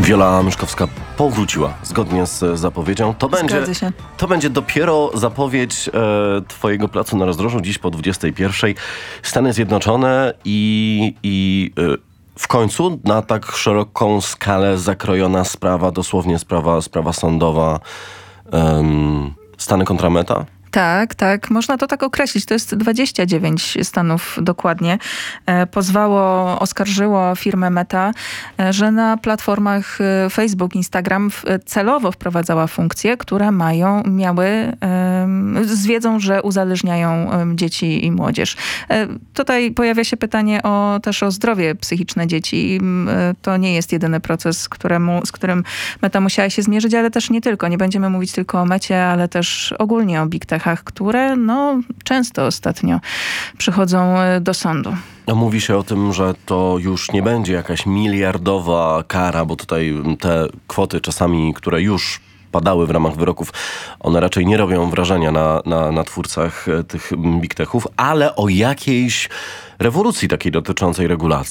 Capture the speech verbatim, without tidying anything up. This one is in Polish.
Wiola Myszkowska powróciła zgodnie z zapowiedzią. To będzie, się. to będzie dopiero zapowiedź e, twojego placu na rozdrożu dziś po dwudziestej pierwszej. Stany Zjednoczone i, i e, w końcu na tak szeroką skalę zakrojona sprawa, dosłownie sprawa, sprawa sądowa um, Stany kontra Meta. Tak, tak. Można to tak określić. To jest dwadzieścia dziewięć stanów dokładnie. E, pozwało, oskarżyło firmę Meta, e, że na platformach e, Facebook, Instagram w, celowo wprowadzała funkcje, które mają, miały e, z wiedzą, że uzależniają e, dzieci i młodzież. E, tutaj pojawia się pytanie o, też o zdrowie psychiczne dzieci. E, to nie jest jedyny proces, któremu, z którym Meta musiała się zmierzyć, ale też nie tylko. Nie będziemy mówić tylko o Mecie, ale też ogólnie o Big Tech, które no, często ostatnio przychodzą do sądu. No, mówi się o tym, że to już nie będzie jakaś miliardowa kara, bo tutaj te kwoty czasami, które już padały w ramach wyroków, one raczej nie robią wrażenia na, na, na twórcach tych Big Techów, ale o jakiejś rewolucji takiej dotyczącej regulacji.